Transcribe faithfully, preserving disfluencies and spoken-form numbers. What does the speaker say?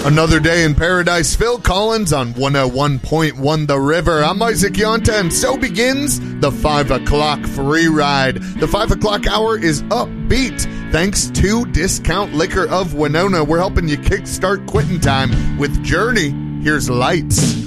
Another day in paradise. Phil Collins on one oh one point one The River. I'm Isaac Yonta, and so begins the five o'clock free ride. The five o'clock hour is upbeat thanks to Discount Liquor of Winona. We're helping you kickstart quitting time with Journey. Here's Lights.